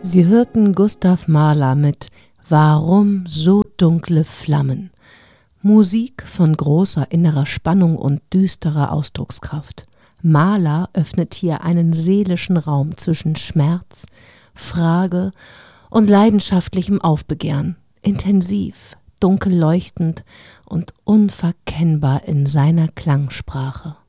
Sie hörten Gustav Mahler mit »Warum so dunkle Flammen?«, Musik von großer innerer Spannung und düsterer Ausdruckskraft. Mahler öffnet hier einen seelischen Raum zwischen Schmerz, Frage und leidenschaftlichem Aufbegehren, intensiv, dunkel leuchtend und unverkennbar in seiner Klangsprache.